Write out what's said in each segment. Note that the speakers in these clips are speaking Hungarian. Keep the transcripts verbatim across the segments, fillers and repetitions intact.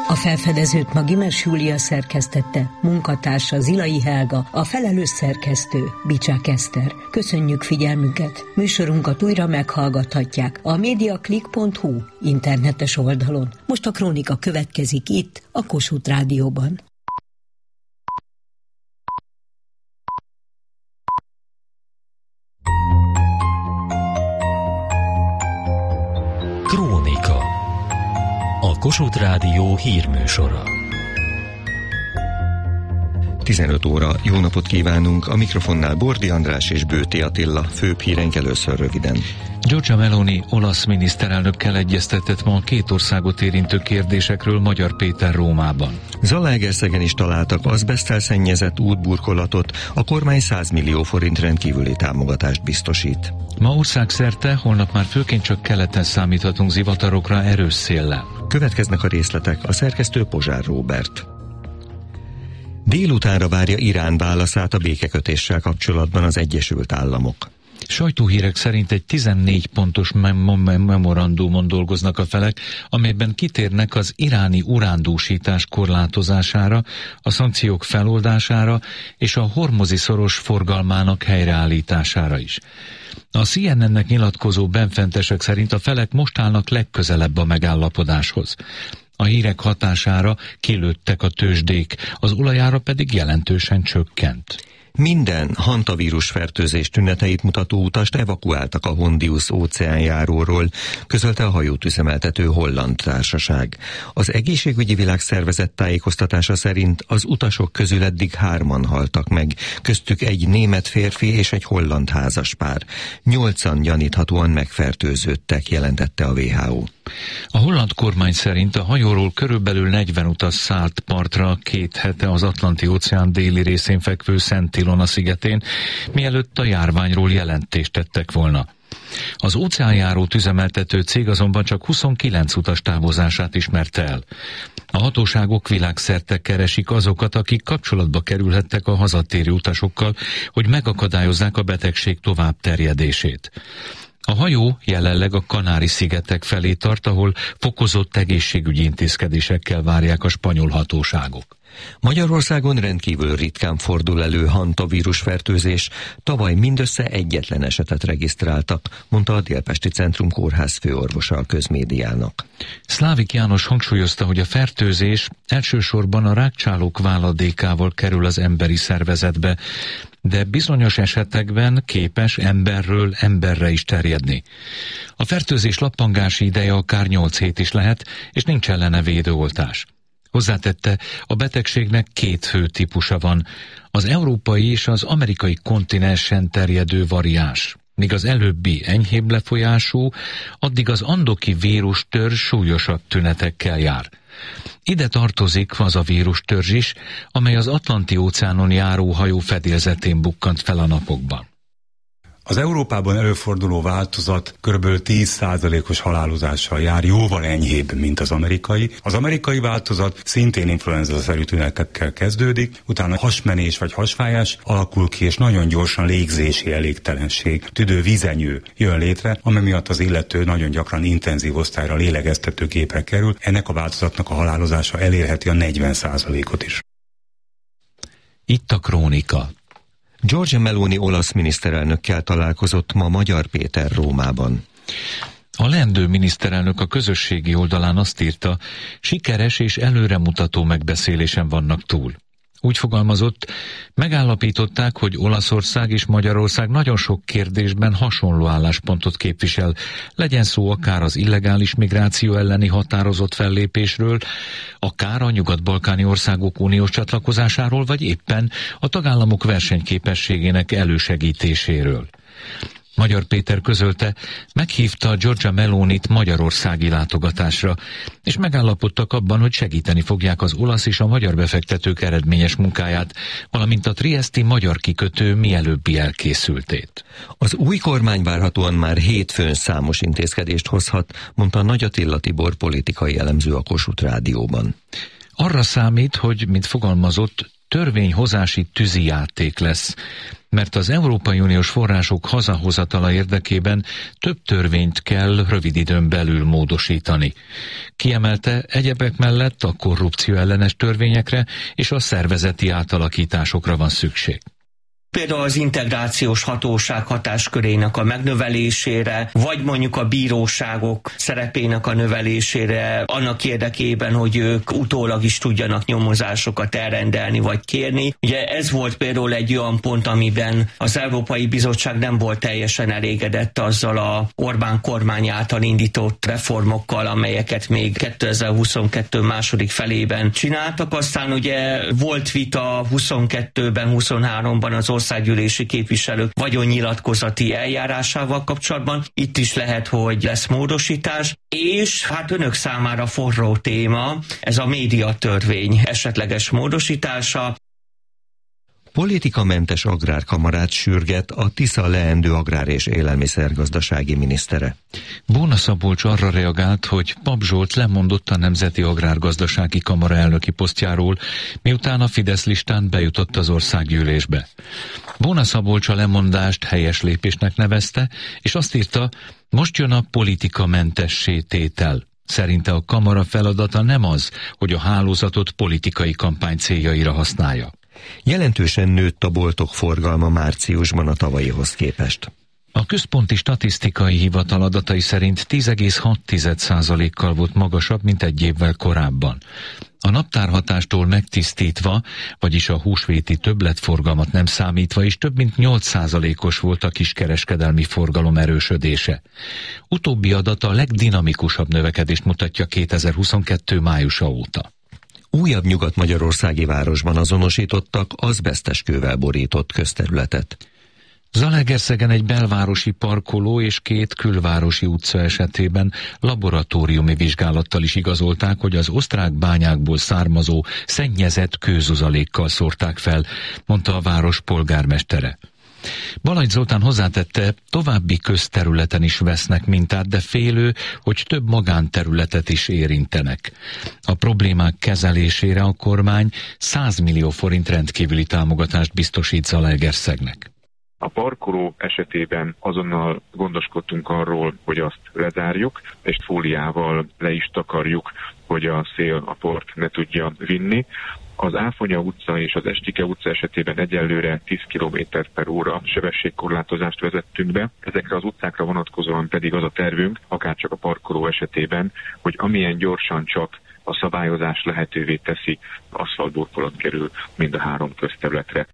A felfedezőt Magimes Júlia szerkesztette, munkatársa Zilai Helga, a felelős szerkesztő Bicsák Eszter. Köszönjük figyelmüket! Műsorunkat újra meghallgathatják a mediaclick pont hu internetes oldalon. Most a krónika következik itt, a Kossuth Rádióban. Krónika. A Kossuth Rádió hírműsora. tizenöt óra, jó napot kívánunk, a mikrofonnál Bordi András és Bőti Attila, főbb hírenk először röviden. Giorgia Meloni olasz miniszterelnökkel egyeztetett ma a két országot érintő kérdésekről Magyar Péter Rómában. Zalaegerszegen is találtak azbeszttel szennyezett útburkolatot, a kormány száz millió forint rendkívüli támogatást biztosít. Ma országszerte, holnap már főként csak keleten számíthatunk zivatarokra erős széllel. Következnek a részletek, a szerkesztő Pozsár Róbert. Délutánra várja Irán válaszát a békekötéssel kapcsolatban az Egyesült Államok. Sajtóhírek szerint egy tizennégy pontos mem- mem- memorandumon dolgoznak a felek, amelyben kitérnek az iráni urándúsítás korlátozására, a szankciók feloldására és a hormozi szoros forgalmának helyreállítására is. A C N N-nek nyilatkozó benfentesek szerint a felek most állnak legközelebb a megállapodáshoz. A hírek hatására kilőttek a tőzsdék, az olajára pedig jelentősen csökkent. Minden hantavírus fertőzés tüneteit mutató utast evakuáltak a Hondius óceánjáróról, közölte a hajót üzemeltető holland társaság. Az Egészségügyi Világszervezet tájékoztatása szerint az utasok közül eddig hárman haltak meg, köztük egy német férfi és egy holland házaspár. Nyolcan gyaníthatóan megfertőződtek, jelentette a W H O. A holland kormány szerint a hajóról körülbelül negyven utas szállt partra két hete az Atlanti-óceán déli részén fekvő Szent Ilona szigetén, mielőtt a járványról jelentést tettek volna. Az óceánjárót üzemeltető cég azonban csak huszonkilenc utas távozását ismerte el. A hatóságok világszerte keresik azokat, akik kapcsolatba kerülhettek a hazatérő utasokkal, hogy megakadályozzák a betegség tovább terjedését. A hajó jelenleg a Kanári-szigetek felé tart, ahol fokozott egészségügyi intézkedésekkel várják a spanyol hatóságok. Magyarországon rendkívül ritkán fordul elő hantavírusfertőzés, tavaly mindössze egyetlen esetet regisztráltak, mondta a Délpesti Centrum Kórház főorvosa a közmédiának. Szlávik János hangsúlyozta, hogy a fertőzés elsősorban a rákcsálók váladékával kerül az emberi szervezetbe, de bizonyos esetekben képes emberről emberre is terjedni. A fertőzés lappangási ideje akár nyolc hét is lehet, és nincs ellene védőoltás. Hozzátette, a betegségnek két fő típusa van, az európai és az amerikai kontinensen terjedő variáns. Míg az előbbi enyhébb lefolyású, addig az andoki vírustörzs súlyosabb tünetekkel jár. Ide tartozik az a vírustörzs is, amely az Atlanti-óceánon járó hajó fedélzetén bukkant fel a napokban. Az Európában előforduló változat kb. tíz százalékos halálozással jár, jóval enyhébb, mint az amerikai. Az amerikai változat szintén influenza-szerű tünetekkel kezdődik, utána hasmenés vagy hasfájás alakul ki, és nagyon gyorsan légzési elégtelenség, tüdő vizenyő jön létre, amely miatt az illető nagyon gyakran intenzív osztályra, lélegeztetőgépre kerül. Ennek a változatnak a halálozása elérheti a negyven százalékot is. Itt a krónika. Giorgia Meloni olasz miniszterelnökkel találkozott ma Magyar Péter Rómában. A leendő miniszterelnök a közösségi oldalán azt írta, sikeres és előremutató megbeszélésen vannak túl. Úgy fogalmazott, megállapították, hogy Olaszország és Magyarország nagyon sok kérdésben hasonló álláspontot képvisel, legyen szó akár az illegális migráció elleni határozott fellépésről, akár a nyugat-balkáni országok uniós csatlakozásáról, vagy éppen a tagállamok versenyképességének elősegítéséről. Magyar Péter közölte, meghívta Giorgia Melonit magyarországi látogatásra, és megállapodtak abban, hogy segíteni fogják az olasz és a magyar befektetők eredményes munkáját, valamint a trieszti magyar kikötő mielőbbi elkészültét. Az új kormány várhatóan már hétfőn számos intézkedést hozhat, mondta Nagy Attila Tibor politikai elemző a Kossuth Rádióban. Arra számít, hogy, mint fogalmazott, törvényhozási tűzijáték lesz, mert az Európai Uniós források hazahozatala érdekében több törvényt kell rövid időn belül módosítani. Kiemelte, egyebek mellett a korrupció ellenes törvényekre és a szervezeti átalakításokra van szükség. Például az integrációs hatóság hatáskörének a megnövelésére, vagy mondjuk a bíróságok szerepének a növelésére, annak érdekében, hogy ők utólag is tudjanak nyomozásokat elrendelni vagy kérni. Ugye ez volt például egy olyan pont, amiben az Európai Bizottság nem volt teljesen elégedett azzal a Orbán kormány által indított reformokkal, amelyeket még kétezer-huszonkettő második felében csináltak. Aztán ugye volt vita huszonkettőben, huszonháromban az országgyűlési képviselők vagyonnyilatkozati eljárásával kapcsolatban. Itt is lehet, hogy lesz módosítás, és hát önök számára forró téma ez a médiatörvény esetleges módosítása. Politikamentes agrárkamarát sürget a Tisza leendő agrár- és élelmiszergazdasági minisztere. Bóna Szabolcs arra reagált, hogy Pap Zsolt lemondott a Nemzeti Agrárgazdasági Kamara elnöki posztjáról, miután a Fidesz listán bejutott az országgyűlésbe. Bóna Szabolcs a lemondást helyes lépésnek nevezte, és azt írta, most jön a politikamentessé tétel. Szerinte a kamara feladata nem az, hogy a hálózatot politikai kampány céljaira használja. Jelentősen nőtt a boltok forgalma márciusban a tavalyihoz képest. A Központi Statisztikai Hivatal adatai szerint tíz egész hat százalékkal volt magasabb, mint egy évvel korábban. A naptárhatástól megtisztítva, vagyis a húsvéti többletforgalmat nem számítva is több mint nyolc százalékos volt a kiskereskedelmi forgalom erősödése. Utóbbi adat a legdinamikusabb növekedést mutatja kétezer-huszonkettő májusa óta. Újabb nyugat-magyarországi városban azonosítottak azbesztes kővel borított közterületet. Zalaegerszegen egy belvárosi parkoló és két külvárosi utca esetében laboratóriumi vizsgálattal is igazolták, hogy az osztrák bányákból származó szennyezett kőzuzalékkal szórták fel, mondta a város polgármestere. Balagy Zoltán hozzátette, további közterületen is vesznek mintát, de félő, hogy több magánterületet is érintenek. A problémák kezelésére a kormány száz millió forint rendkívüli támogatást biztosít Zalaegerszegnek. A parkoló esetében azonnal gondoskodtunk arról, hogy azt lezárjuk, és fóliával le is takarjuk, hogy a szél a port ne tudja vinni. Az Áfonya utca és az Estike utca esetében egyelőre tíz kilométer per óra sebességkorlátozást vezettünk be. Ezekre az utcákra vonatkozóan pedig az a tervünk, akárcsak a parkoló esetében, hogy amilyen gyorsan csak a szabályozás lehetővé teszi, aszfaltburkolat kerül mind a három közterületre.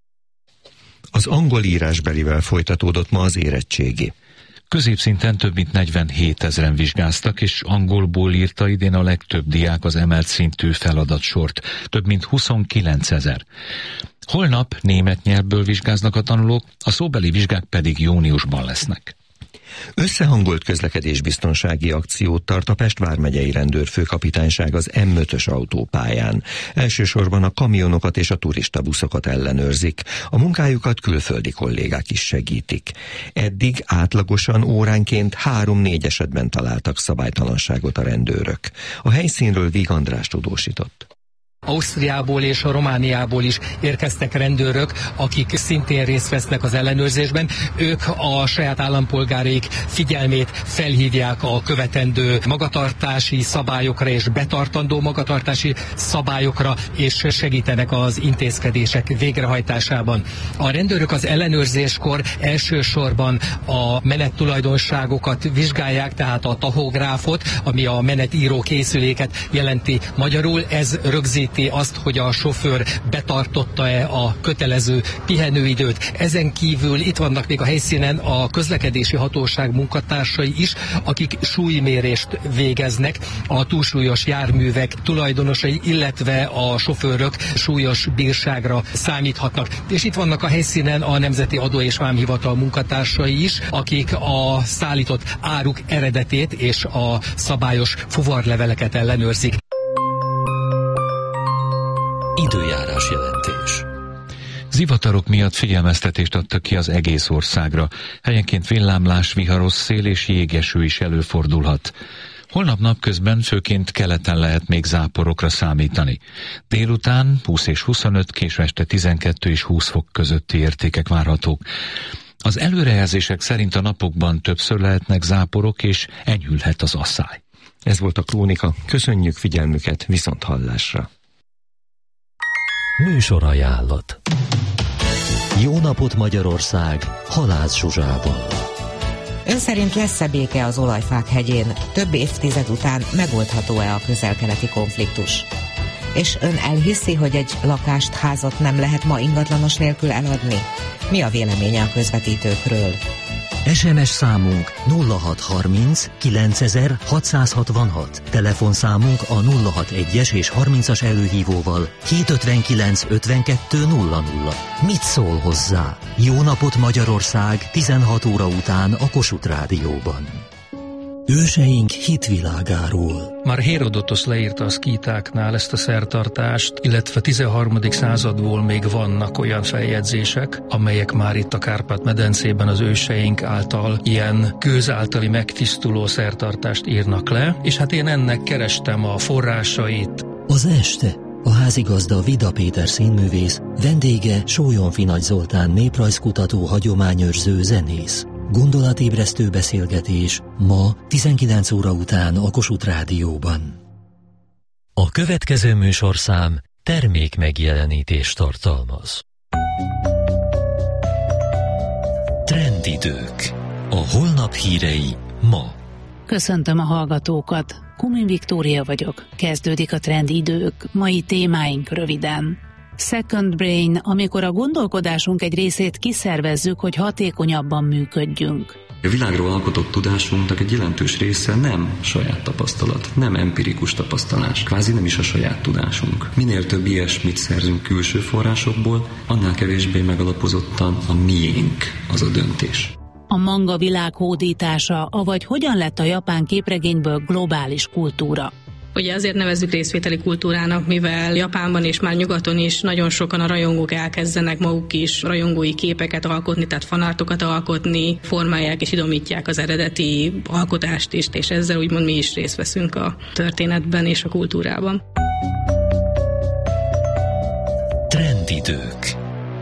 Az angol írásbelivel folytatódott ma az érettségi. Középszinten több mint negyvenhét ezren vizsgáztak, és angolból írta idén a legtöbb diák az emelt szintű feladatsort, több mint huszonkilencezer. Holnap német nyelvből vizsgáznak a tanulók, a szóbeli vizsgák pedig júniusban lesznek. Összehangolt közlekedésbiztonsági akciót tart a Pest vármegyei rendőrfőkapitányság az M ötös autópályán. Elsősorban a kamionokat és a turistabuszokat ellenőrzik. A munkájukat külföldi kollégák is segítik. Eddig átlagosan óránként három-négy esetben találtak szabálytalanságot a rendőrök. A helyszínről Víg András tudósított. Ausztriából és a Romániából is érkeztek rendőrök, akik szintén részt vesznek az ellenőrzésben. Ők a saját állampolgáraik figyelmét felhívják a követendő magatartási szabályokra és betartandó magatartási szabályokra, és segítenek az intézkedések végrehajtásában. A rendőrök az ellenőrzéskor elsősorban a menettulajdonságokat vizsgálják, tehát a tahográfot, ami a menetíró készüléket jelenti magyarul. Ez rögzít azt, hogy a sofőr betartotta-e a kötelező pihenőidőt. Ezen kívül itt vannak még a helyszínen a közlekedési hatóság munkatársai is, akik súlymérést végeznek. A túlsúlyos járművek tulajdonosai, illetve a sofőrök súlyos bírságra számíthatnak. És itt vannak a helyszínen a Nemzeti Adó és Vámhivatal munkatársai is, akik a szállított áruk eredetét és a szabályos fuvarleveleket ellenőrzik. Időjárás jelentés. Zivatarok miatt figyelmeztetést adtak ki az egész országra. Helyenként villámlás, viharos szél és jégeső is előfordulhat. Holnap napközben főként keleten lehet még záporokra számítani. Délután húsz és huszonöt, késő este tizenkettő és húsz fok közötti értékek várhatók. Az előrejelzések szerint a napokban többször lehetnek záporok, és enyhülhet az asszály. Ez volt a Krónika. Köszönjük figyelmüket, viszont hallásra. Műsorajánlat. Jó napot Magyarország, Halász Zsuzsával. Ön szerint lesz-e béke az olajfák hegyén? Több évtized után megoldható-e a közel-keleti konfliktus? És ön elhiszi, hogy egy lakást, házat nem lehet ma ingatlanos nélkül eladni? Mi a véleménye a közvetítőkről? es em es számunk nulla hat harminc kilencezer hatszázhatvanhat, telefonszámunk a nulla hatvanas és harmincas előhívóval kétszázötvenkilenc ötvenkettő nulla nulla. Mit szól hozzá? Jó napot Magyarország tizenhat óra után a Kossuth Rádióban. Őseink hitvilágáról. Már Hérodotosz leírta a szkítáknál ezt a szertartást, illetve tizenharmadik századból még vannak olyan feljegyzések, amelyek már itt a Kárpát-medencében az őseink által ilyen kőz általi megtisztuló szertartást írnak le, és hát én ennek kerestem a forrásait. Az este a házigazda Vida Péter színművész, vendége Sólyomfi Nagy Zoltán néprajzkutató, hagyományőrző, zenész. Gondolatébresztő beszélgetés ma tizenkilenc óra után a Kossuth Rádióban. A következő műsorszám termék megjelenítést tartalmaz. Trendidők. A holnap hírei ma. Köszöntöm a hallgatókat. Kumin Viktória vagyok. Kezdődik a Trendidők. Mai témáink röviden. Second brain, amikor a gondolkodásunk egy részét kiszervezzük, hogy hatékonyabban működjünk. A világról alkotott tudásunknak egy jelentős része nem saját tapasztalat, nem empirikus tapasztalás, kvázi nem is a saját tudásunk. Minél több ilyesmit szerzünk külső forrásokból, annál kevésbé megalapozottan a miénk az a döntés. A manga világ hódítása, avagy hogyan lett a japán képregényből globális kultúra. Ugye azért nevezzük részvételi kultúrának, mivel Japánban és már nyugaton is nagyon sokan a rajongók elkezdenek maguk is rajongói képeket alkotni, tehát fanartokat alkotni, formálják és idomítják az eredeti alkotást is, és ezzel úgymond mi is részt veszünk a történetben és a kultúrában. Trendidők.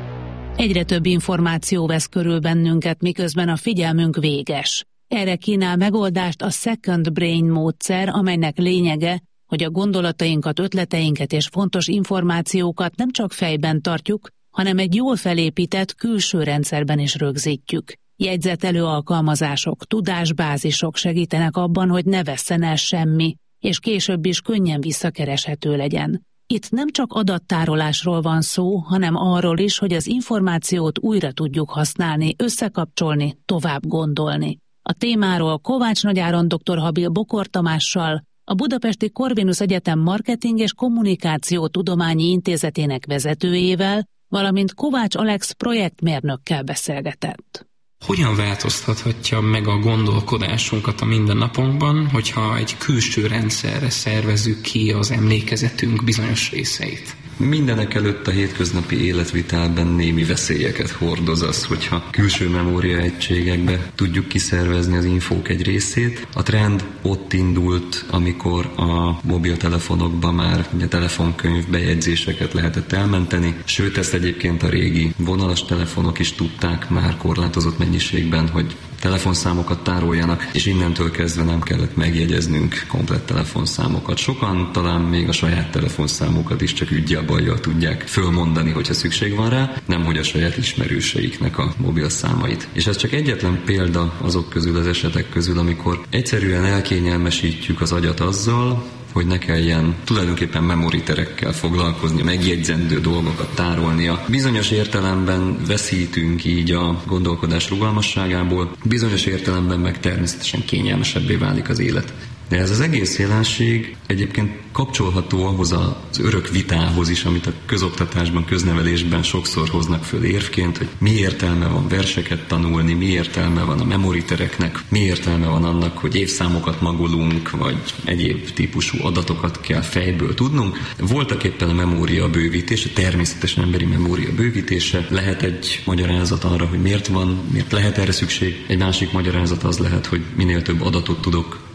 Egyre több információ vesz körül bennünket, miközben a figyelmünk véges. Erre kínál megoldást a Second Brain módszer, amelynek lényege, hogy a gondolatainkat, ötleteinket és fontos információkat nem csak fejben tartjuk, hanem egy jól felépített külső rendszerben is rögzítjük. Jegyzetelő alkalmazások, tudásbázisok segítenek abban, hogy ne vesszen el semmi, és később is könnyen visszakereshető legyen. Itt nem csak adattárolásról van szó, hanem arról is, hogy az információt újra tudjuk használni, összekapcsolni, tovább gondolni. A témáról Kovács Nagyáron doktor Habil Bokor Tamással, a Budapesti Corvinus Egyetem Marketing és Kommunikáció Tudományi Intézetének vezetőjével, valamint Kovács Alex projektmérnökkel beszélgetett. Hogyan változtathatja meg a gondolkodásunkat a mindennapunkban, hogyha egy külső rendszerre szervezzük ki az emlékezetünk bizonyos részeit? Mindenek előtt a hétköznapi életvitelben némi veszélyeket hordoz az, hogyha külső memóriaegységekbe tudjuk kiszervezni az infók egy részét. A trend ott indult, amikor a mobiltelefonokban már ugye telefonkönyv bejegyzéseket lehetett elmenteni, sőt ezt egyébként a régi vonalas telefonok is tudták már korlátozott mennyiségben, hogy telefonszámokat tároljanak, és innentől kezdve nem kellett megjegyeznünk komplett telefonszámokat. Sokan talán még a saját telefonszámokat is csak ügyjel-bajjal tudják fölmondani, hogyha szükség van rá, nemhogy a saját ismerőseiknek a mobilszámait. És ez csak egyetlen példa azok közül, az esetek közül, amikor egyszerűen elkényelmesítjük az agyat azzal, hogy ne kelljen tulajdonképpen memoriterekkel foglalkozni, megjegyzendő dolgokat tárolnia. Bizonyos értelemben veszítünk így a gondolkodás rugalmasságából, bizonyos értelemben meg természetesen kényelmesebbé válik az élet. De ez az egész jelenség egyébként kapcsolható ahhoz az örök vitához is, amit a közoktatásban, köznevelésben sokszor hoznak föl érvként, hogy mi értelme van verseket tanulni, mi értelme van a memoritereknek, mi értelme van annak, hogy évszámokat magolunk, vagy egyéb típusú adatokat kell fejből tudnunk. Voltak éppen a memória bővítése, természetesen emberi memória bővítése lehet egy magyarázat arra, hogy miért van, miért lehet erre szükség. Egy másik magyarázat az lehet, hogy minél több adatot tudok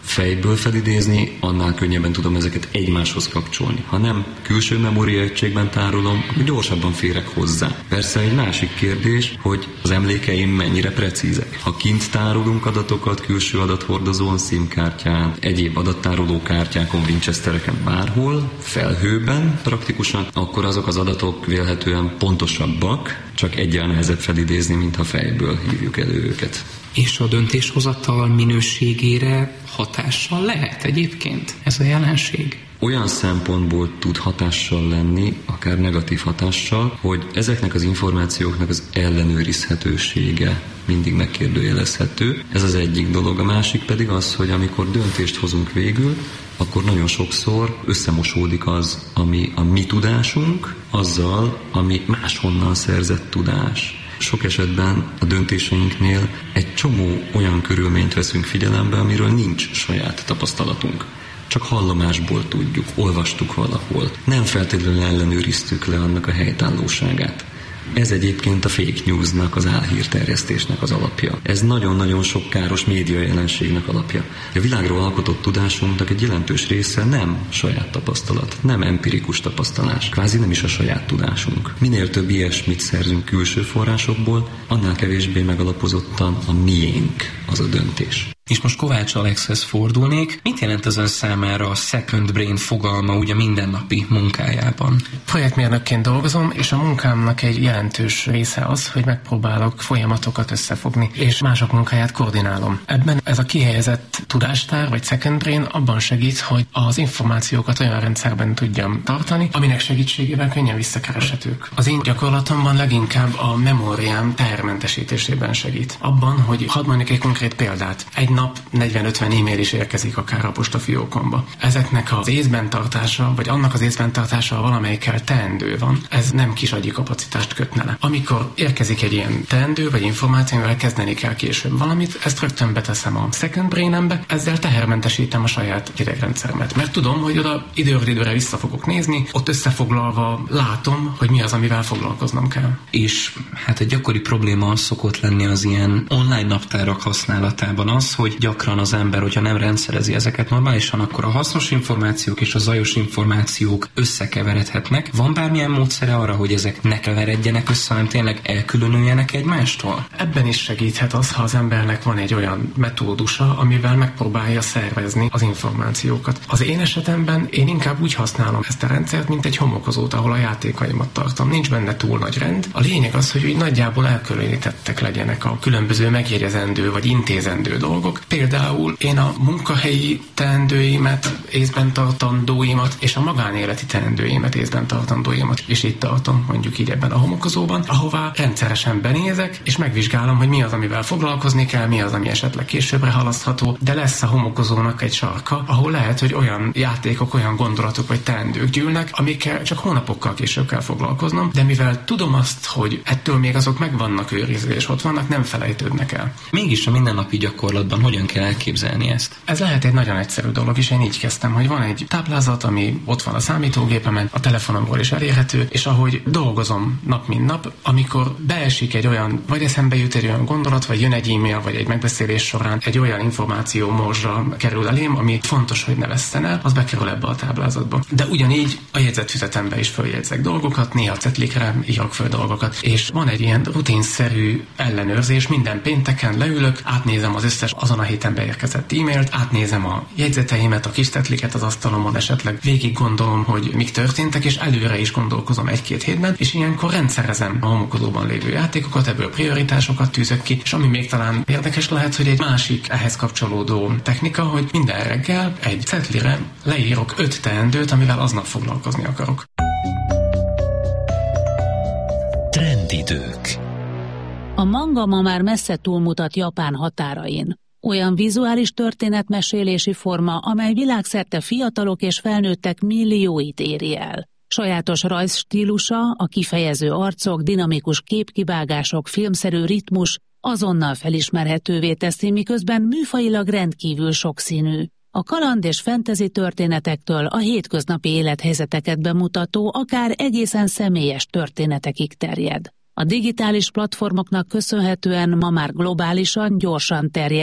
fejből felidézni, annál könnyebben tudom ezeket egymáshoz kapcsolni. Ha nem külső memóriaegységben tárolom, akkor gyorsabban férek hozzá. Persze egy másik kérdés, hogy az emlékeim mennyire precízek. Ha kint tárolunk adatokat külső adathordozón, SIM-kártyán, egyéb adattároló kártyákon, Winchestereken, bárhol, felhőben praktikusan, akkor azok az adatok vélhetően pontosabbak, csak egyel nehezebb felidézni, mint ha fejből hívjuk elő őket. És a döntéshozatal minőségére hatással lehet egyébként ez a jelenség? Olyan szempontból tud hatással lenni, akár negatív hatással, hogy ezeknek az információknak az ellenőrizhetősége mindig megkérdőjelezhető. Ez az egyik dolog. A másik pedig az, hogy amikor döntést hozunk végül, akkor nagyon sokszor összemosódik az, ami a mi tudásunk, azzal, ami máshonnan szerzett tudás. Sok esetben a döntéseinknél egy csomó olyan körülményt veszünk figyelembe, amiről nincs saját tapasztalatunk. Csak hallomásból tudjuk, olvastuk valahol. Nem feltétlenül ellenőriztük le annak a helytállóságát. Ez egyébként a fake newsnak, az álhírterjesztésnek az alapja. Ez nagyon-nagyon sok káros média jelenségnek alapja. A világról alkotott tudásunknak egy jelentős része nem saját tapasztalat, nem empirikus tapasztalás, kvázi nem is a saját tudásunk. Minél több ilyesmit szerzünk külső forrásokból, annál kevésbé megalapozottan a miénk az a döntés. És most Kovács Alexhez fordulnék. Mit jelent az ön számára a second brain fogalma ugye mindennapi munkájában? Projektmérnökként dolgozom, és a munkámnak egy jelentős része az, hogy megpróbálok folyamatokat összefogni, és mások munkáját koordinálom. Ebben ez a kihelyezett tudástár, vagy second brain abban segít, hogy az információkat olyan rendszerben tudjam tartani, aminek segítségével könnyen visszakereshetők. Az én gyakorlatomban leginkább a memóriám tehermentesítésében segít. Abban, hogy hadd mondjuk egy konkrét példát. Egy nap negyven-ötven e-mail is érkezik akár a postafiókomba. Ezeknek az észben tartása, vagy annak az észben tartása valamelyikkel teendő van, ez nem kis agyi kapacitást kötne le. Amikor érkezik egy ilyen teendő, vagy információ, amivel kezdeni kell később valamit, ezt rögtön beteszem a second brainembe, ezzel tehermentesítem a saját idegrendszeremet. Mert tudom, hogy oda időről időre vissza fogok nézni, ott összefoglalva látom, hogy mi az, amivel foglalkoznom kell. És hát egy gyakori probléma az szokott lenni az ilyen online naptárak használatában az, hogy gyakran az ember, hogyha nem rendszerezi ezeket normálisan, akkor a hasznos információk és a zajos információk összekeveredhetnek. Van bármilyen módszere arra, hogy ezek ne keveredjenek össze, hanem tényleg elkülönüljenek egymástól? Ebben is segíthet az, ha az embernek van egy olyan metódusa, amivel megpróbálja szervezni az információkat. Az én esetemben én inkább úgy használom ezt a rendszert, mint egy homokozót, ahol a játékaimat tartom. Nincs benne túl nagy rend. A lényeg az, hogy úgy nagyjából elkülönítettek legyenek a különböző megjegyezendő vagy intézendő dolgok. Például én a munkahelyi teendőimet, észben tartandóimat és a magánéleti teendőimet, észben tartandóimat is itt tartom, mondjuk így ebben a homokozóban, ahová rendszeresen benézek, és megvizsgálom, hogy mi az, amivel foglalkozni kell, mi az, ami esetleg későbbre halasztható, de lesz a homokozónak egy sarka, ahol lehet, hogy olyan játékok, olyan gondolatok vagy teendők gyűlnek, amikkel csak hónapokkal később kell foglalkoznom, de mivel tudom azt, hogy ettől még azok meg vannak őrizve és ott vannak, nem felejtődnek el. Mégis a mindennapi gyakorlatban hogyan kell elképzelni ezt? Ez lehet egy nagyon egyszerű dolog, és én így kezdtem, hogy van egy táblázat, ami ott van a számítógépemen, a telefonomról is elérhető, és ahogy dolgozom nap mint nap, amikor beesik egy olyan, vagy eszembe jut egy olyan gondolat, vagy jön egy e-mail, vagy egy megbeszélés során egy olyan információ morzsa kerül elém, ami fontos, hogy ne vesszen el, az bekerül ebbe a táblázatba. De ugyanígy a jegyzetfüzetembe is följegyzek dolgokat, néha cetlikre írok föl dolgokat, és van egy ilyen rutinszerű ellenőrzés, minden pénteken leülök, átnézem az összes azon a héten beérkezett e-mailt, átnézem a jegyzeteimet, a kis cetliket az asztalomon, esetleg végig gondolom, hogy mik történtek, és előre is gondolkozom egy-két hétben, és ilyenkor rendszerezem a homokozóban lévő játékokat, ebből prioritásokat tűzök ki, és ami még talán érdekes lehet, hogy egy másik ehhez kapcsolódó technika, hogy minden reggel egy cetlire leírok öt teendőt, amivel aznap foglalkozni akarok. Trendidők. A manga ma már messze túlmutat Japán határain. Olyan vizuális történetmesélési forma, amely világszerte fiatalok és felnőttek millióit éri el. Sajátos rajzstílusa, a kifejező arcok, dinamikus képkivágások, filmszerű ritmus azonnal felismerhetővé teszi, miközben műfajilag rendkívül sokszínű. A kaland és fantasy történetektől a hétköznapi élethelyzeteket bemutató, akár egészen személyes történetekig terjed. A digitális platformoknak köszönhetően ma már globálisan, gyorsan terjed,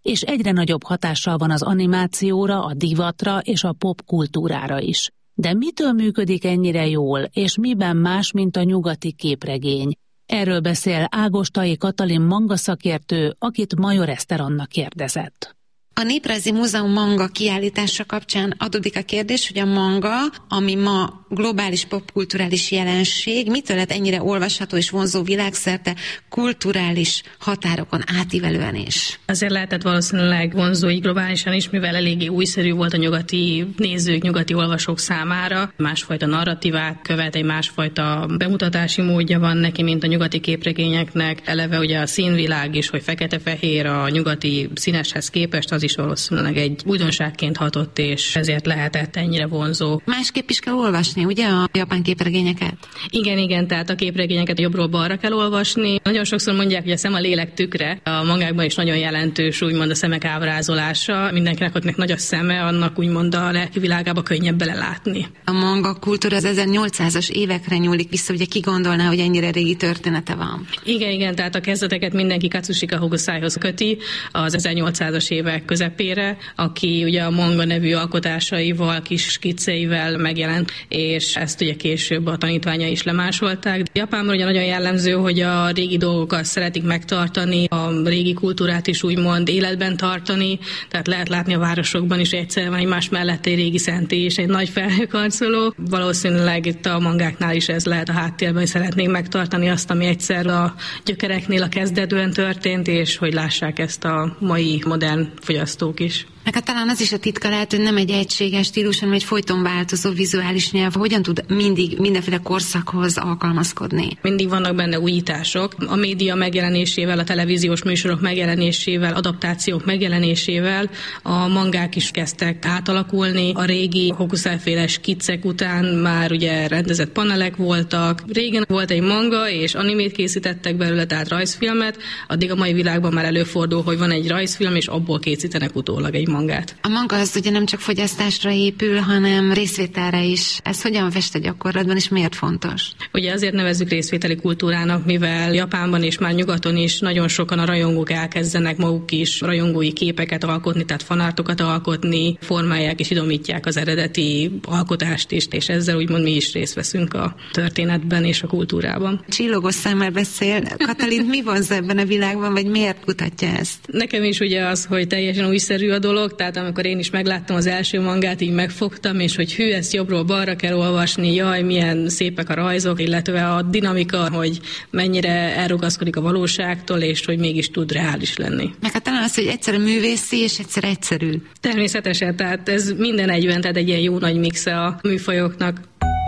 és egyre nagyobb hatással van az animációra, a divatra és a popkultúrára is. De mitől működik ennyire jól, és miben más, mint a nyugati képregény? Erről beszél Ágostai Katalin manga szakértő, akit Major Eszter Anna kérdezett. A Néprajzi Múzeum manga kiállítása kapcsán adódik a kérdés, hogy a manga, ami ma globális popkulturális jelenség, mitől lett ennyire olvasható és vonzó világszerte, kulturális határokon átívelően is? Azért lehetett valószínűleg vonzói globálisan is, mivel eléggé újszerű volt a nyugati nézők, nyugati olvasók számára. Másfajta narratívát követ, egy másfajta bemutatási módja van neki, mint a nyugati képregényeknek. Eleve ugye a színvilág is, hogy fekete-fehér a nyugati színeshez képest, az is valószínűleg egy újdonságként hatott, és ezért lehetett ennyire vonzó. Másképp is kell olvasni, ugye, a japán képregényeket? Igen, igen, tehát a képregényeket jobbról balra kell olvasni. Nagyon sokszor mondják, hogy a szem a lélek tükre. A mangákban is nagyon jelentős, úgymond a szemek ábrázolása. Mindenkinek, akinek nagy a szeme, annak úgymond a lelki világába könnyebb belelátni. A manga kultúra az ezernyolcszázas évekre nyúlik vissza, ugye ki gondolná, hogy ennyire régi története van? Igen, igen, tehát a kezdeteket mindenki Katsushika Hokusaihoz köti, az ezernyolcszázas évek közepére, aki ugye a manga nevű alkotásaival, kis skicceivel megjelent, és ezt ugye később a tanítványai is lemásolták. Japánban ugye nagyon jellemző, hogy a régi dolgokat szeretik megtartani, a régi kultúrát is úgymond életben tartani, tehát lehet látni a városokban is egyszer van egymás mellett egy régi szentély és egy nagy felhőkarcoló. Valószínűleg itt a mangáknál is ez lehet a háttérben, hogy szeretnék megtartani azt, ami egyszer a gyökereknél a kezdetben történt, és hogy lássák ezt a mai modern fogyasztók is. Meg hát talán az is a titka lehet, hogy nem egy egységes stílus, hanem egy folyton változó vizuális nyelv. Hogyan tud mindig mindenféle korszakhoz alkalmazkodni? Mindig vannak benne újítások. A média megjelenésével, a televíziós műsorok megjelenésével, adaptációk megjelenésével a mangák is kezdtek átalakulni. A régi Hokusai-féle skiccek után már ugye rendezett panelek voltak. Régen volt egy manga, és animét készítettek belőle, tehát rajzfilmet. Addig a mai világban már előfordul, hogy van egy rajzfilm, és abból készítenek utólag egy mangát. A manga az ugye nem csak fogyasztásra épül, hanem részvételre is. Ez hogyan fest a gyakorlatban, és miért fontos? Ugye azért nevezzük részvételi kultúrának, mivel Japánban és már nyugaton is nagyon sokan a rajongók elkezdenek maguk is rajongói képeket alkotni, tehát fanártokat alkotni, formálják és idomítják az eredeti alkotást is, és ezzel úgymond mi is részt veszünk a történetben és a kultúrában. Csillogos szemmel beszél. Katalin, mi vonz ebben a világban, vagy miért kutatja ezt? Nekem is ugye az, hogy teljesen újszerű a dolog, tehát amikor én is megláttam az első mangát, így megfogtam, és hogy hű, ezt jobbról balra kell olvasni, jaj, milyen szépek a rajzok, illetve a dinamika, hogy mennyire elrugaszkodik a valóságtól, és hogy mégis tud reális lenni. Meg hát talán az, hogy egyszerű művészi, és egyszer egyszerű. Természetesen, tehát ez minden egyben, tehát egy ilyen jó nagy mixe a műfajoknak.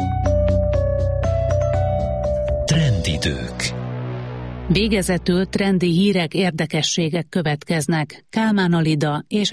Trendidők. Végezetül trendi hírek, érdekességek következnek. Kálmán Alida és